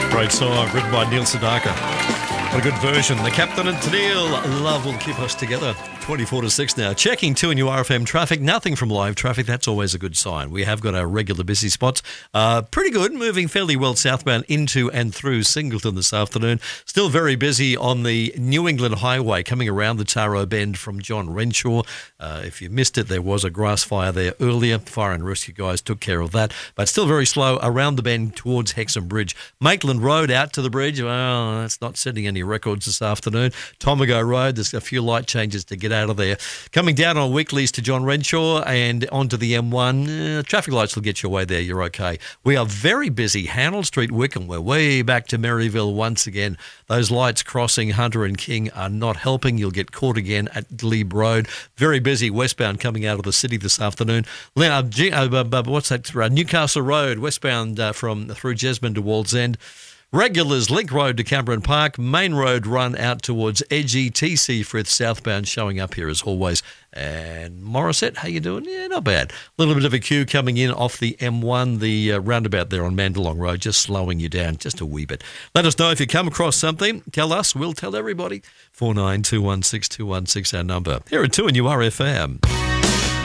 Great song written by Neil Sedaka. What a good version. The Captain and Tennille, Love Will Keep Us Together. 24 to 6 now. Checking 2 URFM traffic. Nothing from live traffic. That's always a good sign. We have got our regular busy spots. Pretty good. Moving fairly well southbound into and through Singleton this afternoon. Still very busy on the New England Highway coming around the Taro Bend from John Renshaw. If you missed it, there was a grass fire there earlier. Fire and rescue guys took care of that. But still very slow around the bend towards Hexham Bridge. Maitland Road out to the bridge. Well, that's not setting any records this afternoon. Tomago Road, there's a few light changes to get out of there. Coming down on Weeklies to John Renshaw and onto the M1, traffic lights will get you away there. You're okay. We are very busy. Hannell Street, Wickham. We're way back to Maryville once again. Those lights crossing Hunter and King are not helping. You'll get caught again at Glebe Road. Very busy westbound coming out of the city this afternoon. What's that? Newcastle Road, westbound through Jesmond to Walls End. Regulars, Link Road to Cameron Park, Main Road run out towards Edgy, TC Frith southbound showing up here as always. And Morisset, how you doing? Yeah, not bad. A little bit of a queue coming in off the M1, the roundabout there on Mandalong Road, just slowing you down just a wee bit. Let us know if you come across something. Tell us, we'll tell everybody. 49216216 our number. Here at 2 and URFM.